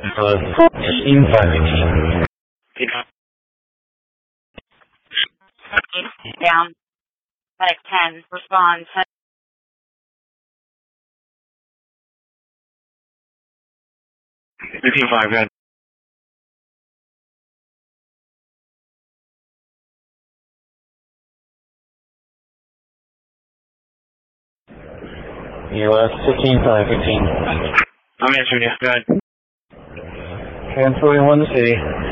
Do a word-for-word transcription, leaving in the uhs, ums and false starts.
Hello, fifteen five eighteen. Down. Medic ten, respond. fifteen five, good. U S fifteen five fifteen. I'm answering you, go ahead. Transporting one to city.